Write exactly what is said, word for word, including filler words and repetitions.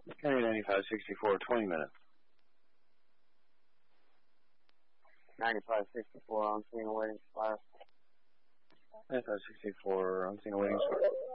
County ninety-five sixty-four, twenty minutes. ninety-five sixty-four on scene awaiting fire. ninety-five sixty-four on scene awaiting fire.